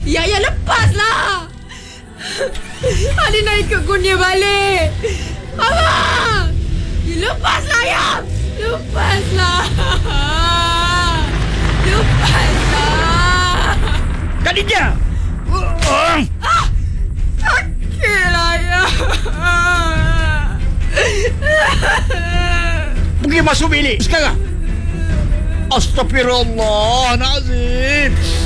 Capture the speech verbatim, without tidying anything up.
Ya, ya, lepaslah. Ali nak ikut Kurnia balik. Abang! Lepaslah, ya! Lepaslah. Lepaslah. Khadijah! Ah! Sakitlah, ya. Pergi masuk bilik sekarang. Astagfirullah, Nazim.